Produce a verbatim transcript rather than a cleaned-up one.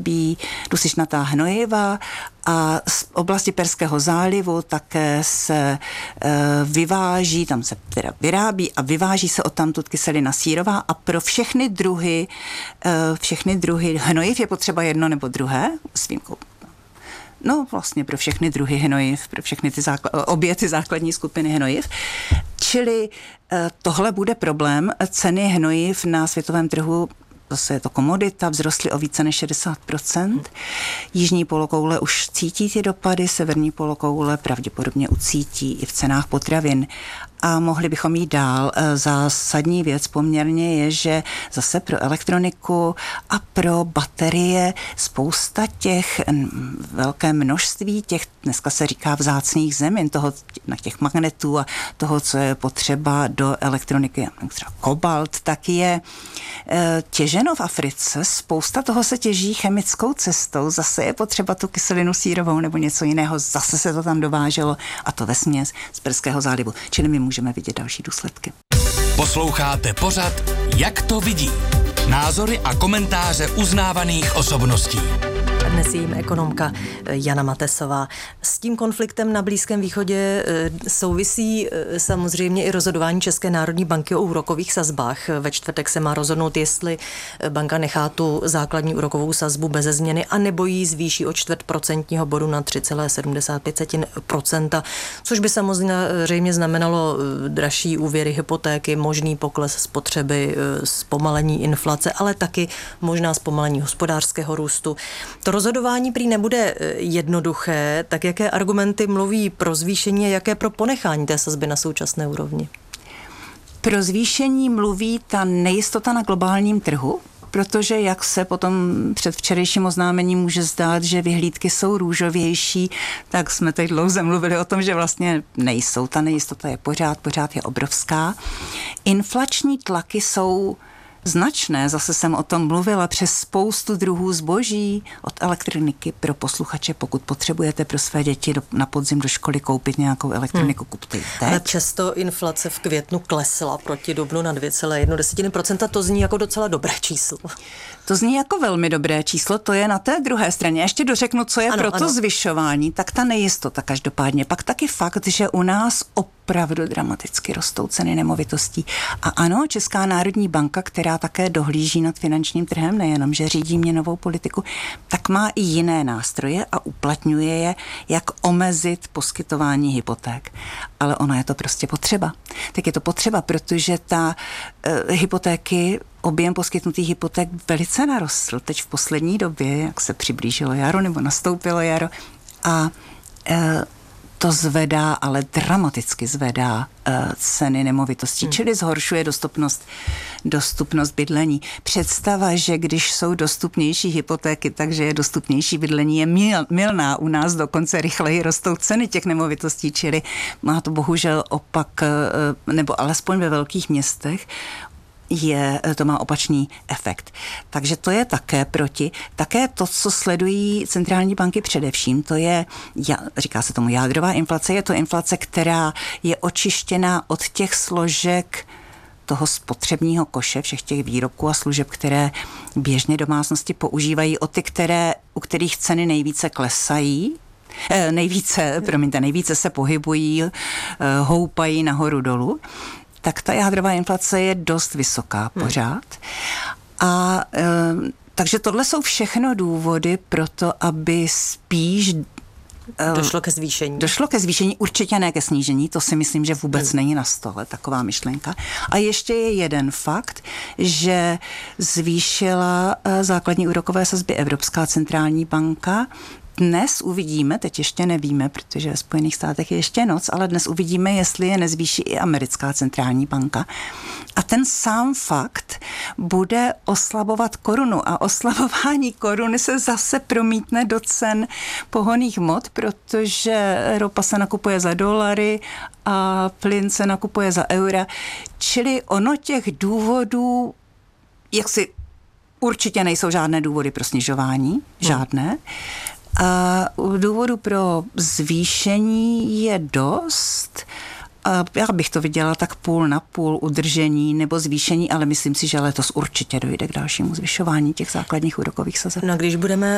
vyrábí dusičnatá hnojiva a z oblasti Perského zálivu také se e, vyváží, tam se teda vyrábí a vyváží se odtamtud kyselina sírová a pro všechny druhy, e, všechny druhy hnojiv je potřeba jedno nebo druhé, s výjimkou. No vlastně pro všechny druhy hnojiv, pro všechny ty zákl- obě ty základní skupiny hnojiv. Čili e, tohle bude problém. Ceny hnojiv na světovém trhu, zase je to komodita, vzrostly o více než šedesát procent. Jižní polokoule už cítí ty dopady, severní polokoule pravděpodobně ucítí i v cenách potravin. A mohli bychom jít dál. Zásadní věc poměrně je, že zase pro elektroniku a pro baterie spousta těch, velké množství těch, dneska se říká vzácných zemin, toho, na těch magnetů a toho, co je potřeba do elektroniky, třeba kobalt, tak je těženo v Africe. Spousta toho se těží chemickou cestou. Zase je potřeba tu kyselinu sírovou nebo něco jiného. Zase se to tam dováželo a to vesměs z Perského zálivu. Čili my můžeme vidět další důsledky. Posloucháte pořad Jak to vidí? Názory a komentáře uznávaných osobností. Dnes je jím ekonomka Jana Matesová. S tím konfliktem na Blízkém východě souvisí samozřejmě i rozhodování České národní banky o úrokových sazbách. Ve čtvrtek se má rozhodnout, jestli banka nechá tu základní úrokovou sazbu beze změny a nebo ji zvýší o čtvrt procentního bodu na tři celá sedmdesát pět procenta, což by samozřejmě znamenalo dražší úvěry, hypotéky, možný pokles spotřeby, zpomalení inflace, ale taky možná zpomalení hospodářského růstu. To rozhodování prý nebude jednoduché, tak jaké argumenty mluví pro zvýšení a jaké pro ponechání té sazby na současné úrovni? Pro zvýšení mluví ta nejistota na globálním trhu, protože jak se potom před včerejším oznámením může zdát, že vyhlídky jsou růžovější, tak jsme teď dlouze mluvili o tom, že vlastně nejsou. Ta nejistota je pořád, pořád je obrovská. Inflační tlaky jsou značné, zase jsem o tom mluvila, přes spoustu druhů zboží, od elektroniky pro posluchače, pokud potřebujete pro své děti do, na podzim do školy koupit nějakou elektroniku, hmm. kupte ji teď. Ale často inflace v květnu klesla proti dubnu na dvě celá jedna procenta, to zní jako docela dobré číslo. To zní jako velmi dobré číslo, to je na té druhé straně. Ještě dořeknu, co je ano, pro to ano. zvyšování, tak ta nejistota každopádně. Pak taky fakt, že u nás opravdu dramaticky rostou ceny nemovitostí. A ano, Česká národní banka, která také dohlíží nad finančním trhem, nejenom, že řídí měnovou politiku, tak má i jiné nástroje a uplatňuje je, jak omezit poskytování hypoték. Ale ono je to prostě potřeba. Tak je to potřeba, protože ta e, hypotéky objem poskytnutých hypoték velice narostl teď v poslední době, jak se přiblížilo jaro nebo nastoupilo jaro a e, to zvedá, ale dramaticky zvedá e, ceny nemovitostí, hmm. čili zhoršuje dostupnost, dostupnost bydlení. Představa, že když jsou dostupnější hypotéky, takže je dostupnější bydlení, je mil, milná. U nás dokonce rychleji rostou ceny těch nemovitostí, čili má to bohužel opak, e, nebo alespoň ve velkých městech, je, to má opačný efekt. Takže to je také proti. Také to, co sledují centrální banky především, to je, říká se tomu jádrová inflace, je to inflace, která je očištěná od těch složek toho spotřebního koše, všech těch výrobků a služeb, které běžně domácnosti používají, od ty, které, u kterých ceny nejvíce klesají, eh, nejvíce, promiňte, nejvíce se pohybují, eh, houpají nahoru dolů, tak ta jádrová inflace je dost vysoká pořád. A e, takže tohle jsou všechno důvody pro to, aby spíš e, došlo ke zvýšení. Došlo ke zvýšení, určitě ne ke snížení, to si myslím, že vůbec hmm. není na stole, taková myšlenka. A ještě je jeden fakt, že zvýšila e, základní úrokové sazby Evropská centrální banka. Dnes uvidíme, teď ještě nevíme, protože ve Spojených státech je ještě noc, ale dnes uvidíme, jestli je nezvýší i americká centrální banka. A ten sám fakt bude oslabovat korunu a oslabování koruny se zase promítne do cen pohonných hmot, protože ropa se nakupuje za dolary a plyn se nakupuje za eura. Čili ono těch důvodů, jak si určitě nejsou žádné důvody pro snižování, žádné. A důvodu pro zvýšení je dost. A já bych to viděla tak půl na půl udržení nebo zvýšení, ale myslím si, že letos určitě dojde k dalšímu zvyšování těch základních úrokových sazeb. No, když budeme